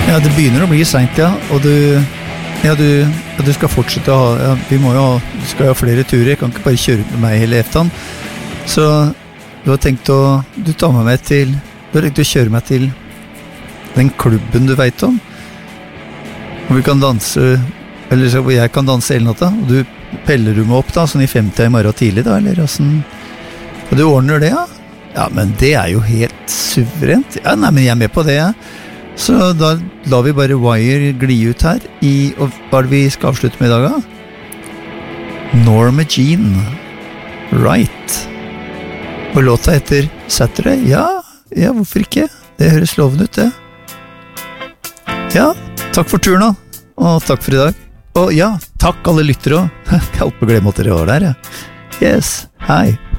Ja, det begynner å bli sent, ja. Og du skal fortsette å ha, ja, du skal ha flere turer. Jeg kan ikke bare kjøre ut med meg hele eftan. Så du har tenkt å kjøre meg til den klubben du vet om. Og vi kan danse, eller så jeg kan danse hele natta. Og du peller du meg opp da, sånn i 5 i morgen tidlig da, eller sånn. Og du ordner det, ja? Ja, men det er jo helt suverent. Ja, nei, men jeg med på det, ja. Så da lar vi bare Wire gli ut her og hva er det vi skal avslutte med i dag da? Norma Jean Right. Og låta heter Saturday. Ja, hvorfor ikke? Det høres lovende ut, det. Ja, takk for turen da. Og takk for i dag. Og ja, takk alle lyttere også. Jeg holdt på å glemme at dere var der, ja. Yes, hei.